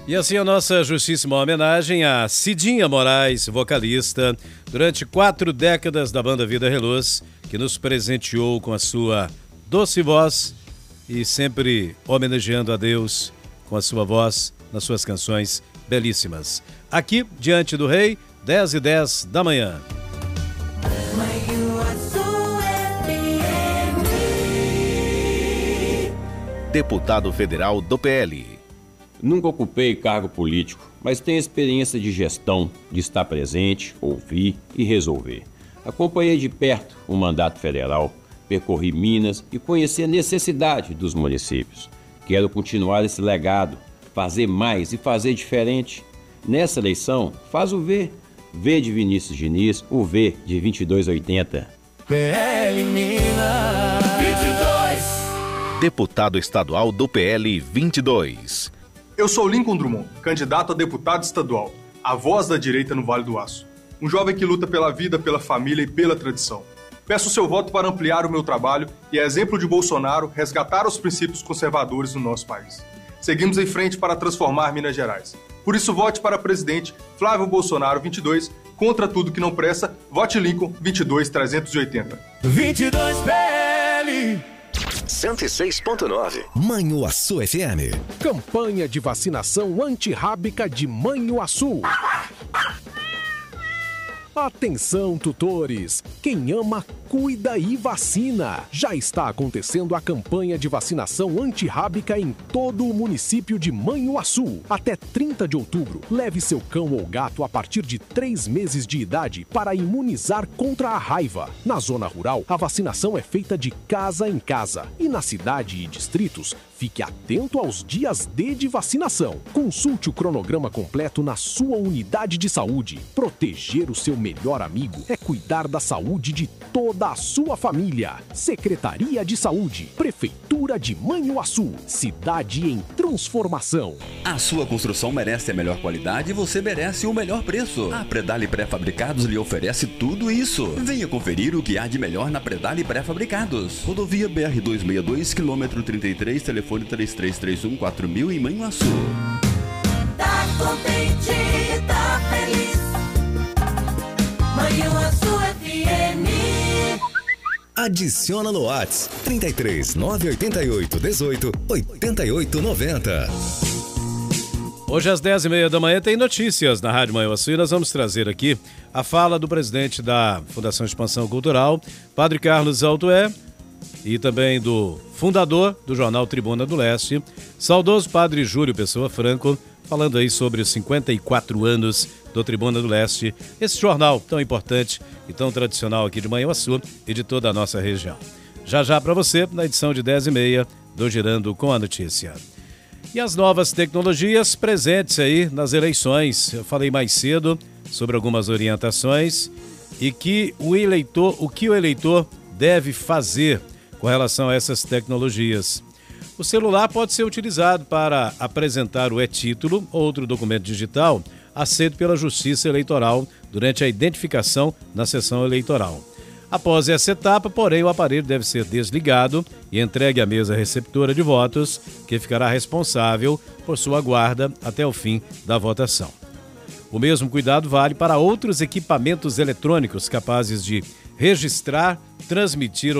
E assim a nossa justíssima homenagem a Cidinha Moraes, vocalista, durante 4 décadas da banda Vida Reluz, que nos presenteou com a sua doce voz e sempre homenageando a Deus com a sua voz nas suas canções belíssimas. Aqui, diante do Rei, 10h10 da manhã. Deputado federal do PL. Nunca ocupei cargo político, mas tenho experiência de gestão, de estar presente, ouvir e resolver. Acompanhei de perto o mandato federal, percorri Minas e conheci a necessidade dos municípios. Quero continuar esse legado, fazer mais e fazer diferente. Nessa eleição, faz o V. V de Vinícius Diniz, o V de 2280. PL Minas 22. Deputado estadual do PL 22. Eu sou Lincoln Drummond, candidato a deputado estadual, a voz da direita no Vale do Aço. Um jovem que luta pela vida, pela família e pela tradição. Peço seu voto para ampliar o meu trabalho e, a exemplo de Bolsonaro, resgatar os princípios conservadores no nosso país. Seguimos em frente para transformar Minas Gerais. Por isso, vote para presidente Flávio Bolsonaro 22, contra tudo que não presta, vote Lincoln 22-380. 22 PL 106.9 Manhuaçu FM. Campanha de vacinação antirrábica de Manhuaçu. Atenção, tutores! Quem ama, cuida e vacina. Já está acontecendo a campanha de vacinação antirrábica em todo o município de Manhuaçu. Até 30 de outubro, leve seu cão ou gato a partir de 3 meses de idade para imunizar contra a raiva. Na zona rural, a vacinação é feita de casa em casa. E na cidade e distritos, fique atento aos dias D de vacinação. Consulte o cronograma completo na sua unidade de saúde. Proteger o seu melhor amigo é cuidar da saúde de toda a sua família. Secretaria de Saúde, Prefeitura de Manhuaçu, cidade em transformação. A sua construção merece a melhor qualidade e você merece o melhor preço. A Predale Pré-Fabricados lhe oferece tudo isso. Venha conferir o que há de melhor na Predale Pré-Fabricados. Rodovia BR-262, quilômetro 33, telefone 3331-4000 em Manhuaçu. Tá contente, tá feliz. Manhuaçu FM. Adiciona no WhatsApp 33 988 18 88 90. Hoje às 10h30 da manhã tem notícias na Rádio Manhuaçu e nós vamos trazer aqui a fala do presidente da Fundação Expansão Cultural, Padre Carlos Altoé, e também do fundador do jornal Tribuna do Leste, saudoso Padre Júlio Pessoa Franco, falando aí sobre os 54 anos do Tribuna do Leste, esse jornal tão importante e tão tradicional aqui de Manhuaçu e de toda a nossa região. Já já para você, na edição de 10h30 do Girando com a Notícia. E as novas tecnologias presentes aí nas eleições. Eu falei mais cedo sobre algumas orientações e que o eleitor deve fazer com relação a essas tecnologias. O celular pode ser utilizado para apresentar o e-título ou outro documento digital aceito pela Justiça Eleitoral durante a identificação na sessão eleitoral. Após essa etapa, porém, o aparelho deve ser desligado e entregue à mesa receptora de votos, que ficará responsável por sua guarda até o fim da votação. O mesmo cuidado vale para outros equipamentos eletrônicos capazes de registrar, transmitir